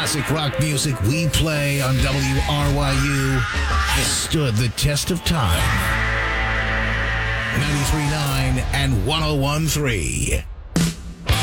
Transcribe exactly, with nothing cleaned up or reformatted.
classic rock music we play on W R Y U has stood the test of time. ninety-three point nine and one oh one point three.